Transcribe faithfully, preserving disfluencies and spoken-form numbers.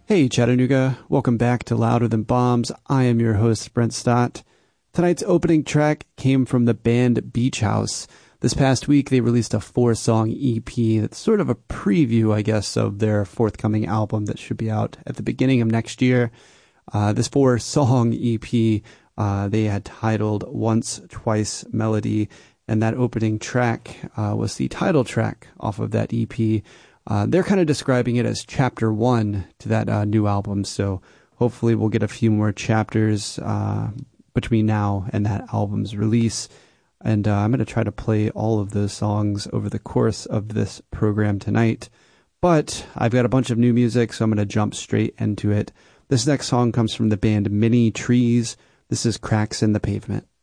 Hey Chattanooga, welcome back to Louder Than Bombs. I am your host, Brent Stott. Tonight's opening track came from the band Beach House. This past week they released a four-song E P that's sort of a preview, I guess, of their forthcoming album that should be out at the beginning of next year. Uh, this four-song E P uh, they had titled Once, Twice, Melody, and that opening track uh, was the title track off of that E P. Uh, they're kind of describing it as chapter one to that uh, new album, so hopefully we'll get a few more chapters uh, between now and that album's release. And uh, I'm going to try to play all of those songs over the course of this program tonight. But I've got a bunch of new music, so I'm going to jump straight into it. This next song comes from the band Mini Trees. This is Cracks in the Pavement.